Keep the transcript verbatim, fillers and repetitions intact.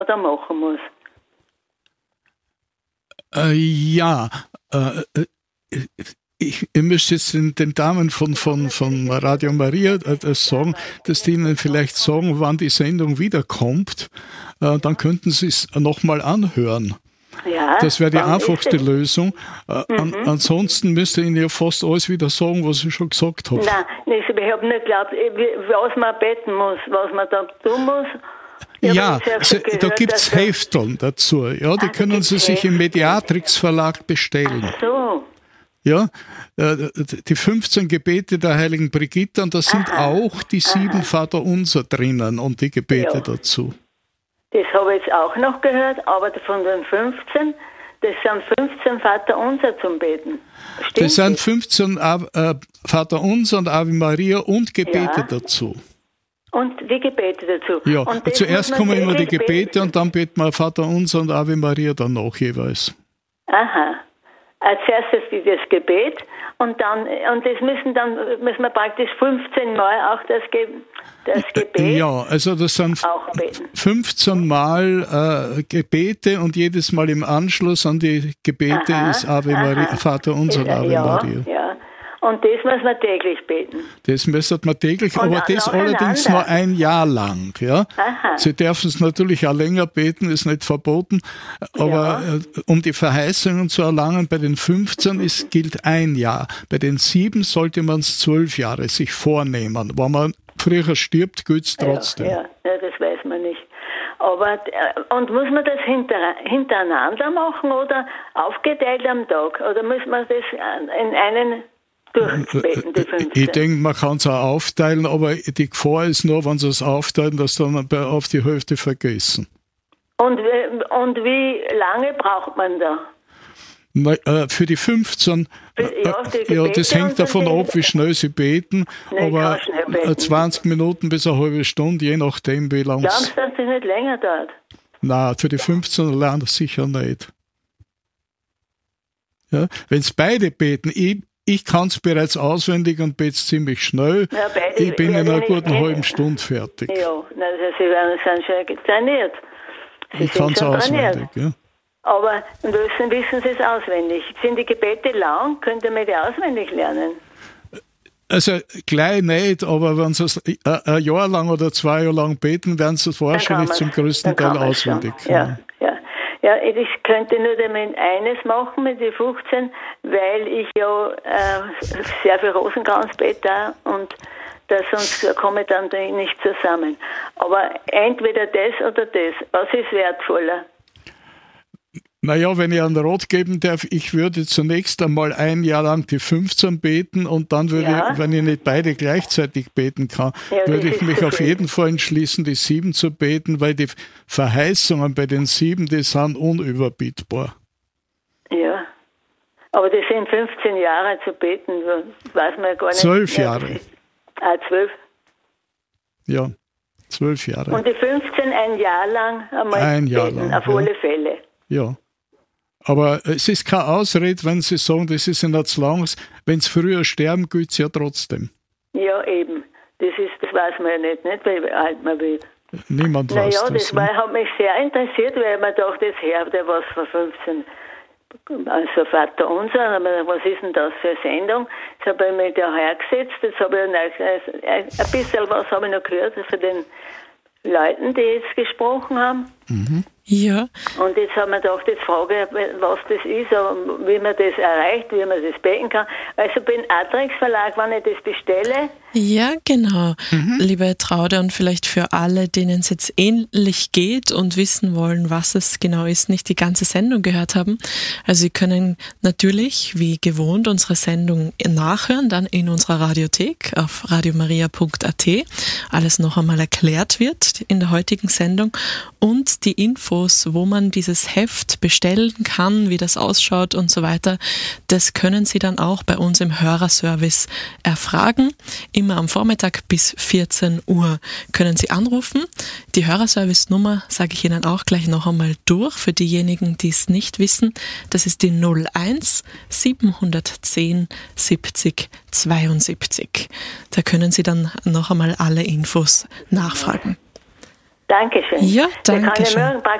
da machen muss. Äh, ja, äh, ich, ihr müsst jetzt den, den Damen von, von, von Radio Maria äh, sagen, dass die Ihnen vielleicht sagen, wann die Sendung wiederkommt. Äh, dann könnten Sie es nochmal anhören. Ja, das wäre die einfachste Lösung. Äh, mhm. an, ansonsten müsste ich Ihnen ja fast alles wieder sagen, was ich schon gesagt habe. Nein, ich habe nicht geglaubt, was man beten muss, was man da tun muss. Ja, ja gehört, da gibt es Hefteln dazu. Ja, die ah, können Sie sich im Mediatrix Verlag bestellen. Ach so. Ja, die fünfzehn Gebete der heiligen Brigitta, und da sind aha, auch die sieben aha. Vaterunser drinnen und die Gebete ja. dazu. Das habe ich jetzt auch noch gehört, aber von den fünfzehn, das sind fünfzehn Vaterunser zum Beten. Stimmt das sind fünfzehn äh, Vaterunser und Ave Maria und Gebete ja. dazu. Und die Gebete dazu. Ja, und zuerst kommen immer die Gebete beten. Und dann beten wir Vaterunser und Ave Maria dann noch jeweils. Aha. Als erstes das Gebet und dann und das müssen dann müssen wir praktisch fünfzehn Mal auch das, Ge, das Gebet. Ja, also das sind fünfzehn Mal äh, Gebete und jedes Mal im Anschluss an die Gebete aha, ist Ave Maria, Vaterunser und Ave ja, Maria. Ja. Und das muss man täglich beten. Das müssen man täglich, und aber das allerdings nur ein Jahr lang. Ja? Sie dürfen es natürlich auch länger beten, ist nicht verboten. Aber ja. um die Verheißungen zu erlangen, bei den fünfzehn ist, gilt ein Jahr. Bei den sieben sollte man es zwölf Jahre sich vornehmen. Wenn man früher stirbt, gilt es trotzdem. Ja, ja, das weiß man nicht. Aber, und muss man das hinter, hintereinander machen oder aufgeteilt am Tag? Oder muss man das in einen durchbeten, die fünfzehn? Ich denke, man kann es auch aufteilen, aber die Gefahr ist nur, wenn sie es aufteilen, dass dann auf die Hälfte vergessen. Und, und wie lange braucht man da? Na, äh, für die fünfzehn, für, ja, die ja, das hängt davon ab, wie schnell sie beten, nee, aber beten. zwanzig Minuten bis eine halbe Stunde, je nachdem, wie lange es... Glaubst du, dass das nicht länger dauert? Nein, für die fünfzehn lernen sicher nicht. Ja, wenn es beide beten, ich Ich kann es bereits auswendig und bete es ziemlich schnell. Ja, beide, ich bin in einer guten halben Stunde fertig. Ja, also Sie sind schon trainiert. Sie ich kann es auswendig, ja. Aber wissen, wissen Sie es auswendig? Sind die Gebete lang? Könnte man die auswendig lernen? Also gleich nicht, aber wenn Sie es ein Jahr lang oder zwei Jahre lang beten, werden Sie es wahrscheinlich zum größten Teil auswendig können. Ja, ja. Ja, ich könnte nur damit eines machen mit den fünfzehn, weil ich ja äh, sehr viel Rosenkranz bete und das, sonst komme ich dann nicht zusammen. Aber entweder das oder das. Was ist wertvoller? Naja, wenn ich einen Rat geben darf, ich würde zunächst einmal ein Jahr lang die fünfzehn beten und dann würde ja. ich, wenn ich nicht beide gleichzeitig beten kann, ja, würde ich mich auf jeden Fall entschließen, die sieben zu beten, weil die Verheißungen bei den sieben, die sind unüberbietbar. Ja, aber das sind fünfzehn Jahre zu beten, weiß man ja gar nicht. Zwölf Jahre. Ah, zwölf? Ja, zwölf Jahre. Und die fünfzehn ein Jahr lang einmal ein Jahr beten, lang, auf ja. alle Fälle. Ja. Aber es ist keine Ausrede, wenn Sie sagen, das ist ja nicht zu lang. Wenn Sie früher sterben, gilt es ja trotzdem. Ja, eben. Das ist, das weiß man ja nicht, nicht wie alt man wird. Niemand naja, weiß das. Naja, das war, hat mich sehr interessiert, weil man dachte, das Herr, der was vor fünfzehn, also Vater unser, aber was ist denn das für eine Sendung? Jetzt habe ich mich da hergesetzt, jetzt habe ich ein bisschen was habe ich noch gehört von den Leuten, die jetzt gesprochen haben. Mhm. Ja. Und jetzt haben wir gedacht, jetzt frage ich, was das ist, wie man das erreicht, wie man das beten kann. Also beim Atrix Verlag, wenn ich das bestelle. Ja, genau. Mhm. Liebe Traude, und vielleicht für alle, denen es jetzt ähnlich geht und wissen wollen, was es genau ist, nicht die ganze Sendung gehört haben. Also Sie können natürlich, wie gewohnt, unsere Sendung nachhören, dann in unserer Radiothek auf radiomaria punkt a t. Alles noch einmal erklärt wird in der heutigen Sendung und die Infos, wo man dieses Heft bestellen kann, wie das ausschaut und so weiter, das können Sie dann auch bei uns im Hörerservice erfragen. Immer am Vormittag bis vierzehn Uhr können Sie anrufen. Die Hörerservice-Nummer sage ich Ihnen auch gleich noch einmal durch, für diejenigen, die es nicht wissen. Das ist die null eins siebenhundertzehn siebzig zweiundsiebzig. Da können Sie dann noch einmal alle Infos nachfragen. Dankeschön. Ja, danke Wir schön.